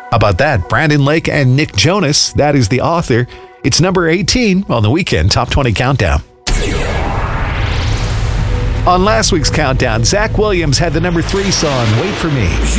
How about that? Brandon Lake and Nick Jonas, that is the author. It's number 18 on the Weekend Top 20 Countdown. On last week's countdown, Zach Williams had the number 3 song, Wait For Me.